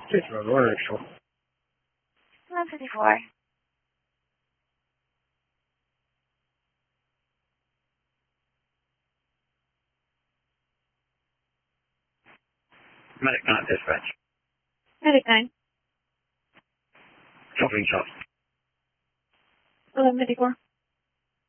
Just a commercial. 154. Medic 9 dispatch. Medic 9. Shopping shop. 1154.